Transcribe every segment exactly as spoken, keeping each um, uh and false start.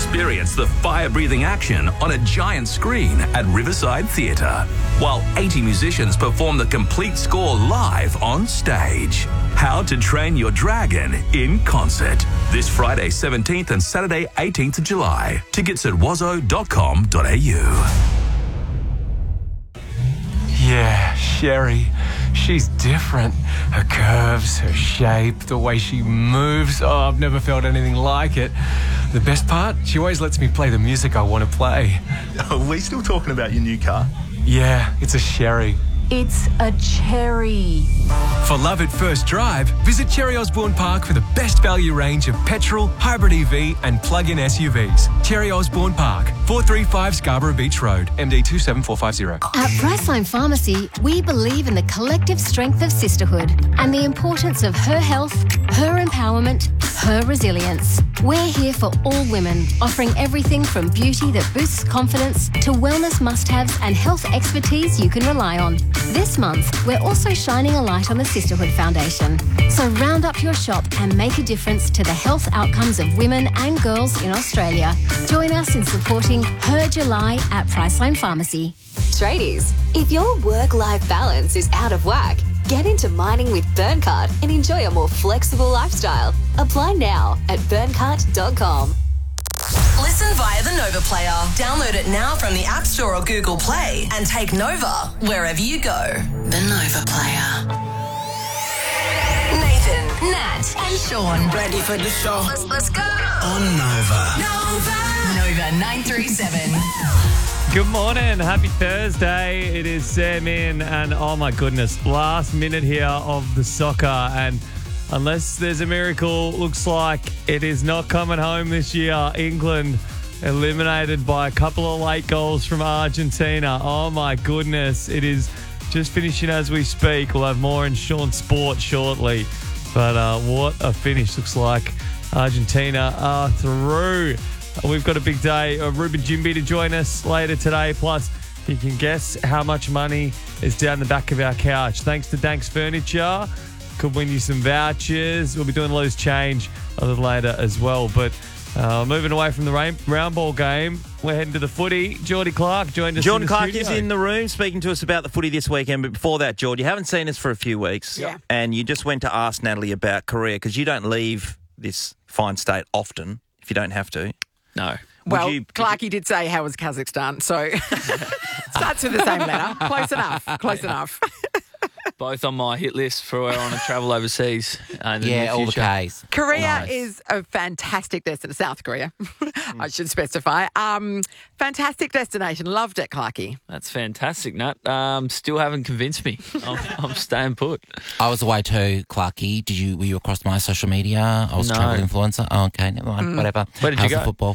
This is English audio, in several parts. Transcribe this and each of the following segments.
Experience the fire-breathing action on a giant screen at Riverside Theatre, while eighty musicians perform the complete score live on stage. How to Train Your Dragon in concert. This Friday seventeenth and Saturday eighteenth of July. Tickets at wazzo dot com dot a u. Yeah, Sherry. She's different. Her curves, her shape, the way she moves. Oh, I've never felt anything like it. The best part? She always lets me play the music I want to play. Are we still talking about your new car? Yeah, it's a Sherry. It's a cherry. For love at first drive, visit Cherry Osborne Park for the best value range of petrol, hybrid E V and plug-in S U Vs. Cherry Osborne Park, four thirty-five Scarborough Beach Road, M D two seven four five zero. At Priceline Pharmacy, we believe in the collective strength of sisterhood and the importance of her health, her empowerment, her resilience. We're here for all women, offering everything from beauty that boosts confidence to wellness must-haves and health expertise you can rely on. This month, we're also shining a light on the Sisterhood Foundation. So round up your shop and make a difference to the health outcomes of women and girls in Australia. Join us in supporting Her July at Priceline Pharmacy. Tradies, if your work-life balance is out of whack, get into mining with Burncart and enjoy a more flexible lifestyle. Apply now at burncart dot com. Listen via the Nova Player. Download it now from the App Store or Google Play and take Nova wherever you go. The Nova Player. Nathan, Nat and Sean. Ready for the show? Let's, let's go. On Nova. Nova. Nova nine three seven. Good morning. Happy Thursday. It is Sam in and oh my goodness, last minute here of the soccer, and unless there's a miracle, looks like it is not coming home this year. England eliminated by a couple of late goals from Argentina. Oh my goodness. It is just finishing as we speak. We'll have more in Sean's Sport shortly. But uh, what a finish. Looks like Argentina are through. We've got a big day. Uh, Ruben Jimby to join us later today. Plus, you can guess how much money is down the back of our couch. Thanks to Danks Furniture. Could win you some vouchers. We'll be doing loose change a little later as well. But uh, moving away from the rain, round ball game, we're heading to the footy. Geordie Clark joined us. Jordan in the Clark studio. is in the room speaking to us about the footy this weekend. But before that, George, you haven't seen us for a few weeks. Yeah. And you just went to ask Natalie about Korea because you don't leave this fine state often if you don't have to. No. Would Well, you- Clarky did say, how was Kazakhstan? So starts with the same letter. Close enough. Close enough. Both on my hit list for where I want to travel overseas. Uh, in the Yeah, near all the future. Ks. Korea Nice. is a fantastic destination. South Korea, I should specify. Um, fantastic destination. Loved it, Clarky. That's fantastic, Nat. Um, still haven't convinced me. I'm, I'm staying put. I was away too, Clarky. Did you? Were you across my social media? I was No. a travel influencer. Oh, okay, never mind. Whatever. Where did How's you the go? football?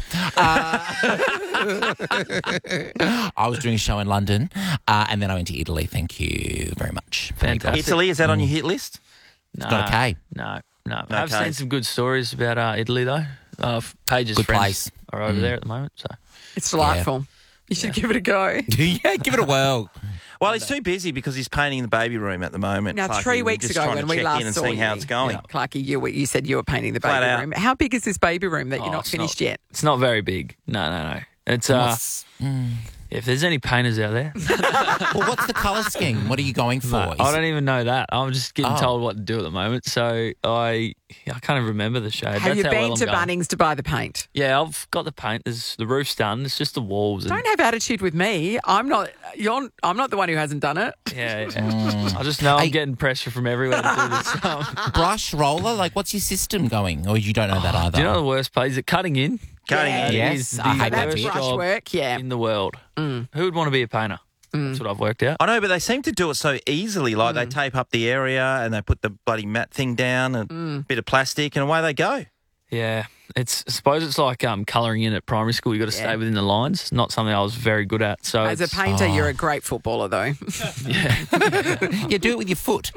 Uh, I was doing a show in London, uh, and then I went to Italy. Thank you very much. Fantastic. Italy, is that on your hit list? No, got a K. No, no. No I've Ks. seen some good stories about uh, Italy, though. Uh, Paige's Good friends place. are over there at the moment. So It's delightful. You should give it a go. yeah, give it a whirl. Well, he's too busy because he's painting the baby room at the moment. Now, Clarky. three We're weeks just ago trying when to we check last in and saw see you, how it's going. yeah, Clarky, you, were- you said you were painting the Flat baby out. room. How big is this baby room that you're Oh, not it's finished not- yet? It's not very big. No, no, no. It's uh, What's, mm. if there's any painters out there, well, what's the colour scheme? What are you going for? no, Is- I don't even know that. I'm just getting Oh. told what to do at the moment. So I, I can't even remember the shade. Have That's you how been well I'm to going. Bunnings to buy the paint? Yeah, I've got the paint. There's the roof's done. It's just the walls. And, Don't have attitude with me. I'm not. You're. I'm not the one who hasn't done it. yeah, yeah. I just know I'm Hey. getting pressure from everywhere to do this. Um, brush roller? Like, what's your system going? Or you don't know that either? do you know the worst part? Is it cutting in? Cutting Yeah. in. Yes, Is I the hate that worst bit. Brush job work, yeah. in the world. Mm. Who would want to be a painter? That's what I've worked out. I know, but they seem to do it so easily. Like they tape up the area and they put the bloody mat thing down and a bit of plastic and away they go. Yeah, it's. I suppose it's like um, colouring in at primary school. You got to Yeah. stay within the lines. It's not something I was very good at. So As a it's- painter, Oh. you're a great footballer, though. You do it with your foot.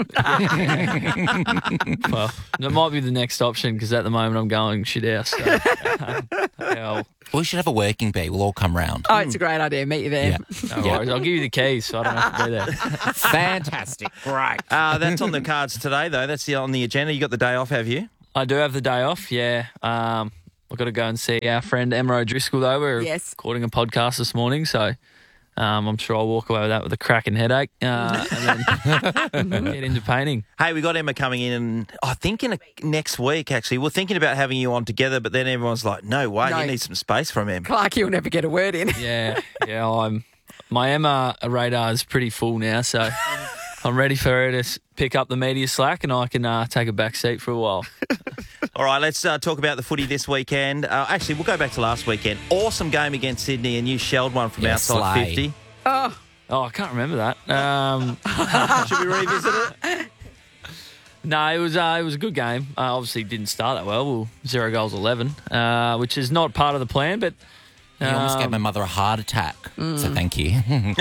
well, that might be the next option because at the moment I'm going shit house. So, um, yeah, We should have a working bee. We'll all come round. Oh, it's a great idea. Meet you there. Yeah. no worries. I'll give you the keys, so I don't have to be there. Fantastic. Great. Uh, that's on the cards today, though. That's the, on the agenda. You got the day off, have you? I do have the day off. Yeah. Um, I've got to go and see our friend Emma O'Driscoll, though. We're Yes. recording a podcast this morning, so um, I'm sure I'll walk away with that with a cracking headache uh, and then get into painting. Hey, we got Emma coming in, and I think in a, next week, actually. We're thinking about having you on together, but then everyone's like, no way, No. you need some space from him. Clark, you'll never get a word in. Yeah, yeah, I'm. My Emma radar is pretty full now, so I'm ready for her to s- pick up the media slack, and I can uh, take a back seat for a while. All right, let's uh, talk about the footy this weekend. Uh, actually, we'll go back to last weekend. Awesome game against Sydney, and you shelled one from Yeah, outside slay. fifty. Oh, Oh, I can't remember that. Um, Should we revisit it? no, it was uh, it was a good game. Uh, obviously, didn't start that well. well zero goals, eleven, uh, which is not part of the plan, but. You almost um, gave my mother a heart attack. Mm. So thank you.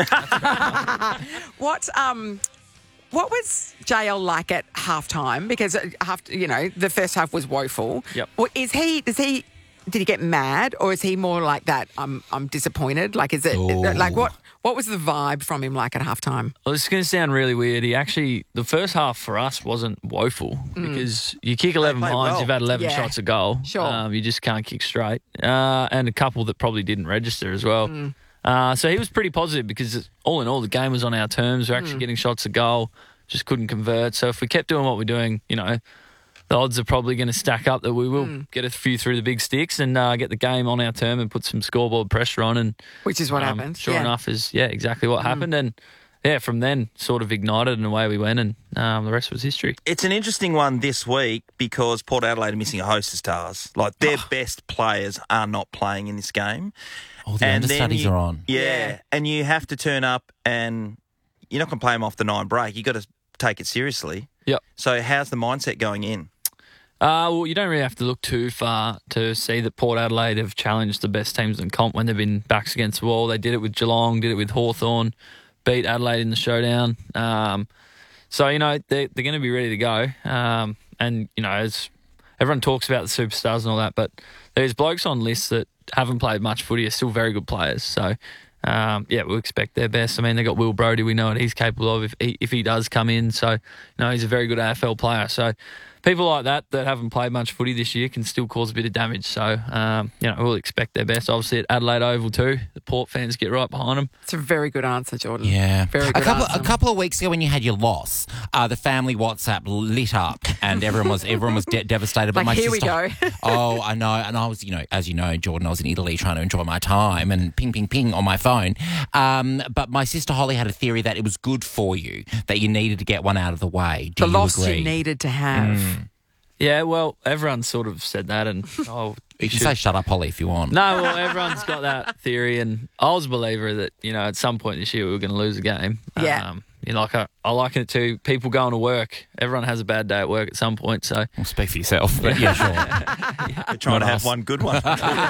what um, what was J L like at halftime? Because uh, half, you know, the first half was woeful. Yep. Well, is he? Does he? Did he get mad, or is he more like that? I'm I'm disappointed. Like, is it Ooh. like what? What was the vibe from him like at halftime? Well, it's going to sound really weird. He actually, the first half for us wasn't woeful because you kick eleven played behinds, well. you've had eleven Yeah. shots a goal. Sure. Um, you just can't kick straight. Uh, and a couple that probably didn't register as well. Mm. Uh, so he was pretty positive because all in all, the game was on our terms. We're actually getting shots a goal, just couldn't convert. So if we kept doing what we're doing, you know, the odds are probably going to stack up that we will get a few through the big sticks and uh, get the game on our term and put some scoreboard pressure on. And Which is what um, happened. Sure Yeah. enough, is yeah exactly what happened. And yeah, from then sort of ignited and away we went, and um, the rest was history. It's an interesting one this week because Port Adelaide are missing a host of stars. Like, their best players are not playing in this game. All the And then understudies you- are on. Yeah, Yeah. and you have to turn up and you're not going to play them off the nine break. You've got to take it seriously. Yep. So how's the mindset going in? Uh, well, you don't really have to look too far to see that Port Adelaide have challenged the best teams in comp when they've been backs against the wall. They did it with Geelong, did it with Hawthorn, beat Adelaide in the showdown. Um, so, you know, they're, they're going to be ready to go. Um, and, you know, as everyone talks about the superstars and all that, but there's blokes on lists that haven't played much footy are still very good players. So, um, yeah, we'll expect their best. I mean, they got Will Brodie. We know what he's capable of if he, if he does come in. So, you know, he's a very good A F L player. So, people like that that haven't played much footy this year can still cause a bit of damage. So, um, you know, we'll expect their best. Obviously, at Adelaide Oval too, the Port fans get right behind them. It's a very good answer, Jordan. Yeah. Very a good couple answer. a couple of weeks ago when you had your loss, uh, the family WhatsApp lit up and everyone was everyone was de- devastated. But Like, my here we sister, go. oh, I know. And I was, you know, as you know, Jordan, I was in Italy trying to enjoy my time and ping, ping, ping on my phone. Um, but my sister Holly had a theory that it was good for you, that you needed to get one out of the way. Do the you loss agree? you needed to have. Yeah, well, everyone sort of said that, and oh, You can should- say shut up, Holly, if you want. no, well, everyone's got that theory, and I was a believer that, you know, at some point this year we were going to lose a game. Yeah. Um, you know, like I, I liken it to people going to work. Everyone has a bad day at work at some point, so Well, speak for yourself. But yeah, sure. We're trying Not to have us. one good one.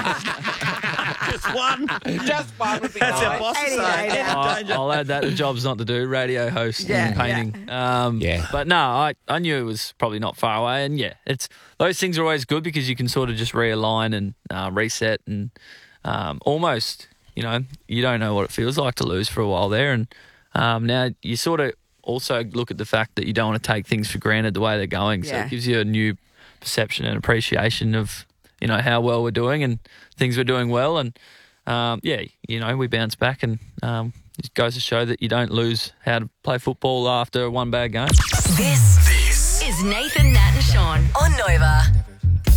Just one. Just one would be That's our nice. boss is Anyway, saying. I'll, I'll add that. The job's not to do, radio host Yeah, and painting. Um, Yeah. But no, I, I knew it was probably not far away. And yeah, it's those things are always good because you can sort of just realign and uh, reset and um, almost, you know, you don't know what it feels like to lose for a while there. And um, now you sort of also look at the fact that you don't want to take things for granted the way they're going. So Yeah. it gives you a new perception and appreciation of, you know, how well we're doing and things we're doing well. And um, yeah, you know, we bounce back and um, it goes to show that you don't lose how to play football after one bad game. This, this is Nathan, Nat and Sean on Nova.